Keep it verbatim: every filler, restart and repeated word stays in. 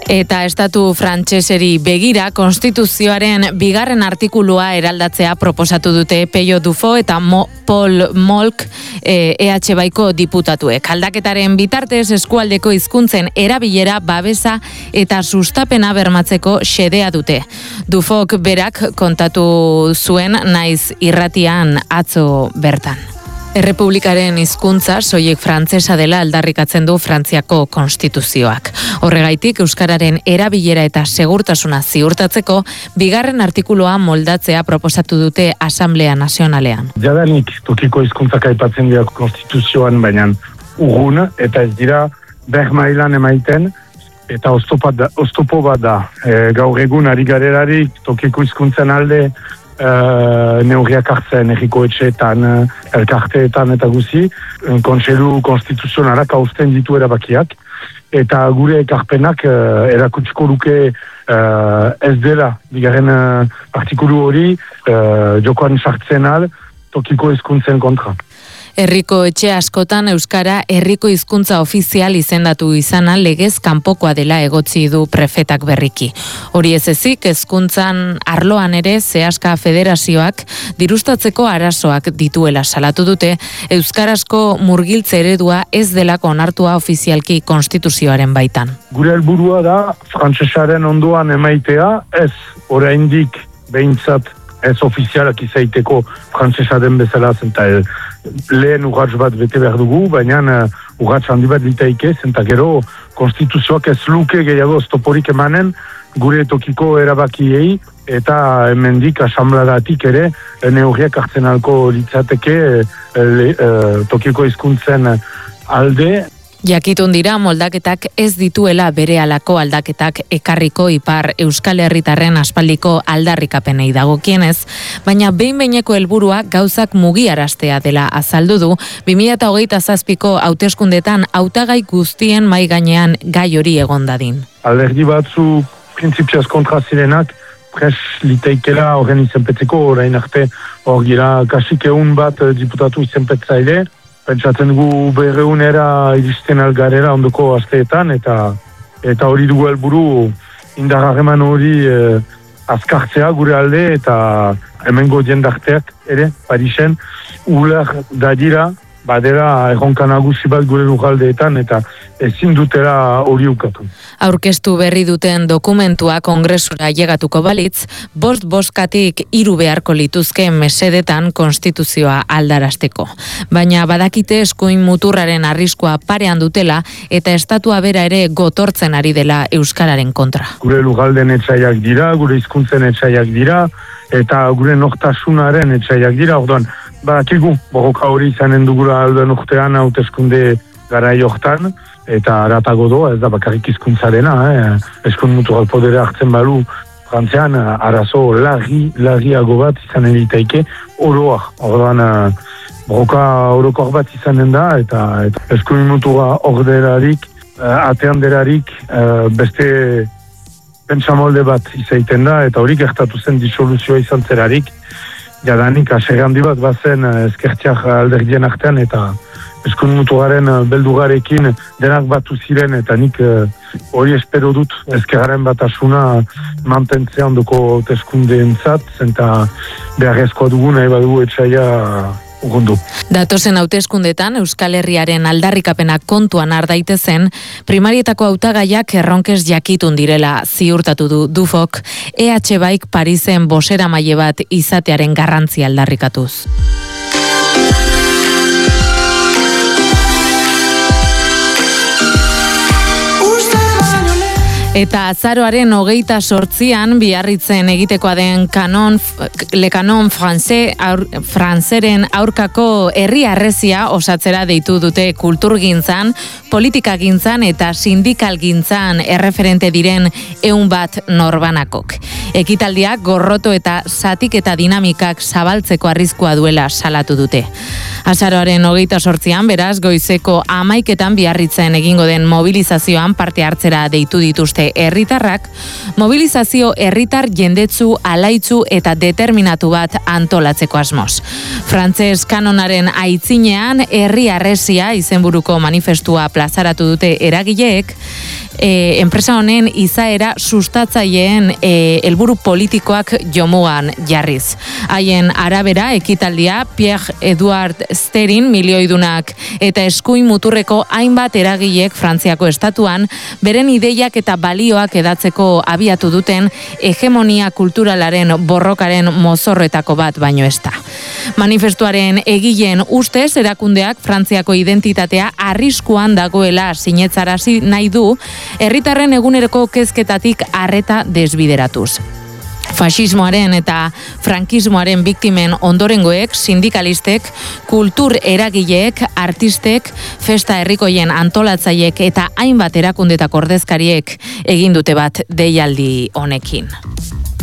Eta estatu frantseseri begira konstituzioaren bigarren artikulua eraldatzea proposatu dute Peio Dufo eta Mo, Paul Molk e, EH Baiko diputatuek. Aldaketaren bitartez eskualdeko hizkuntzen erabilera, babesa eta sustapena bermatzeko xedea dute. Dufok berak kontatu zuen naiz irratian atzo bertan. Errepublikaren hizkuntza soilik frantsesa dela aldarrikatzen du Frantziako konstituzioak. Horregaitik euskararen erabilera eta segurtasuna ziurtatzeko bigarren artikulua moldatzea proposatu dute Asamblea Nazionalean. Jadanik tokiko hizkuntzak aipatzen dira konstituzioan, baina urrun eta ez dira bermailan emaiten eta oztopo da, oztopo bat da. E, gaur egun ari garelarik tokiko hizkuntzen alde Uh, neurriak hartzen erriko etxeetan, uh, elkarteetan eta guzi, kontseilu konstituzionalak hausten ditu erabakiak, eta gure ekarpenak uh, erakutsiko luke uh, ez dela, bigarren uh, artikulu hori uh, jokoan sartzen al tokiko hizkuntzen kontra. Herriko etxe askotan euskara herriko hizkuntza ofizial izendatu izana legez kanpokoa dela egotzi du prefetak berriki. Hori ez ezik, hezkuntzan arloan ere Zehaska Federazioak dirustatzeko arazoak dituela salatu dute, euskarazko murgiltze eredua ez delako onartua ofizialki konstituzioaren baitan. Gure helburua da frantsesaren ondoan emaitea, ez oraindik behintzat ez ofizialak izaiteko frantsesa den bezala zenta lehen urratz bat bete behar dugu, baina uh, urratz handi bat litaike, zenta gero konstituzioak ez luke gehiago oztoporik emanen gure tokiko erabakiei eta hemendik asambladatik ere neurriak hartzen alko litzateke le, uh, tokiko hizkuntzen alde. Jakitun dira moldaketak ez dituela berehalako aldaketak ekarriko ipar Euskal Herritarren aspaldiko aldarrikapenei dagokienez, baina behin-behineko helburua gauzak mugiaraztea dela azaldu du bi mila hogeita zazpiko hauteskundetan hautagai guztien mai gainean gai hori egon dadin. Alderdi batzu printzipioz kontra zirenak pres liteikela horren izenpetzeko, orain arte hor gira kasik egun bat diputatu izenpetzaile. Pentsatzen dugu berreunera iristen algarera ondoko asteetan, eta eta hori dugu helburu indarrareman hori eh, azkartzea gure alde, eta hemengo jendarteak ere, Parisen, uler dadira, badera erronka nagusi bat gure lugaldeetan, eta ezin dutela hori ukatu. Aurkeztu berri duten dokumentua kongresura llegatuko balitz, bost boskatik hiru beharko lituzke mesedetan konstituzioa aldarasteko. Baina badakite eskuin muturraren arriskua parean dutela eta estatua bera ere gotortzen ari dela euskararen kontra. Gure lugalden etxaiak dira, gure hizkuntzen etxaiak dira, eta gure nortasunaren etxaiak dira, orduan, badakigu, borroka hori izanen dugula alduen urtean hauteskunde garai hortan, eta aratago doa, ez da bakarrik hizkuntzarena, eh? Eskun muturak podere hartzen balu, frantzean arazo larri, larriago bat izanen ditaike, oroak, orduan borroka orokor bat izanen da, eta, eta eskun mutura orderarik, atean derarik, beste pentsamolde bat izaiten da, eta hori gertatu zen disoluzioa izan zerarik, jadanik asegandi bat bazen ezkertiak alderdien artean, eta eskun mutuaren beldugarekin denak batu ziren, eta nik hori uh, espero dut ezkerraren batasuna mantentzea ondoko hauteskundeentzat, zenta beharrezkoa dugu nahi badu etxaia urrundu. Datozen hauteskundetan Euskal Herriaren aldarrikapena kontuan har daitezen, primarietako hautagaiak erronkez jakitun direla ziurtatu du Dufok, E H Baik Parisen bozeramaile bat izatearen garrantzia aldarrikatuz. Eta azaroaren hogeita sortzian Biarritzen egitekoa den kanon, le kanon franse, aur, franzeren aurkako herri arrezia osatzera deitu dute kulturgintzan, politikagintzan eta sindikalgintzan erreferente diren ehun bat norbanakok. Ekitaldiak gorroto eta zatik eta dinamikak zabaltzeko arriskua duela salatu dute. Azaroaren hogeita sortzian, beraz, goizeko hamaiketan Biarritzen egingo den mobilizazioan parte hartzera deitu dituzte herritarrak, mobilizazio herritar jendetzu, alaitzu eta determinatu bat antolatzeko asmoz. Frantses kanonaren aitzinean herri arresia izenburuko manifestua plazaratu dute eragileek, e, enpresa honen izaera sustatzaileen e, helburu politikoak jomugan jarriz. Haien arabera ekitaldia Pierre Edouard Sterin milioidunak eta eskuin muturreko hainbat eragilek Frantziako estatuan beren ideiak eta balioak edatzeko abiatu duten hegemonia kulturalaren borrokaren mozorretako bat baino ez da. Manifestuaren egileen ustez erakundeak Frantziako identitatea arriskuan dagoela sinetzarazi nahi du, herritarren eguneroko kezketatik arreta desbideratuz. Faxismoaren eta frankismoaren biktimen ondorengoek, sindikalistek, kultur eragileek, artistek, festa herrikoien antolatzaiek eta hainbat erakundetako ordezkariek egin dute bat deialdi honekin.